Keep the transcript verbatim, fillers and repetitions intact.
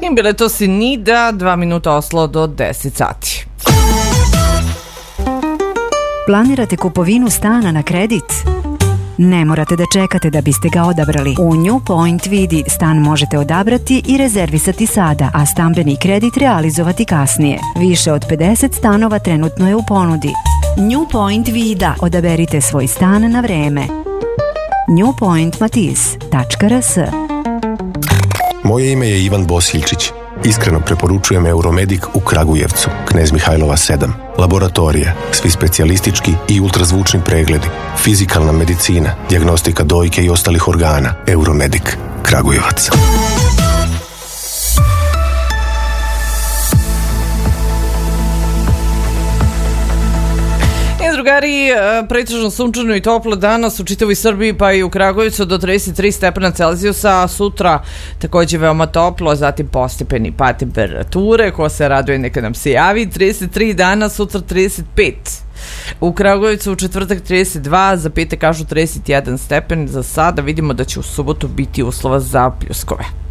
I bile to Sinida, dva minuta Oslo do deset sati. Planirate kupovinu stana na kredit? Ne morate da čekate da biste ga odabrali. U New Point Vidi stan možete odabrati i rezervisati sada, a stambeni kredit realizovati kasnije. Više od pedeset stanova trenutno je u ponudi. New Point Vida. Odaberite svoj stan na vreme. new point matiz tačka r s. Moje ime je Ivan Bosiljčić. Iskreno preporučujem Euromedik u Kragujevcu, Knez Mihajlova sedam. Laboratorije, svi specijalistički i ultrazvučni pregledi, fizikalna medicina, dijagnostika dojke i ostalih organa. Euromedik, Kragujevac. Drugari, pretežno sunčano i toplo danas u čitavoj Srbiji, pa i u Kragujevcu do trideset tri stepena Celzijusa, a sutra takođe veoma toplo, zatim postepeni pad temperature, ko se raduje neka nam se javi, trideset tri dana, sutra trideset pet. U Kragujevcu u četvrtak trideset dva, za petak kažu trideset jedan stepen, za sada vidimo da će u subotu biti uslova za pljuskove.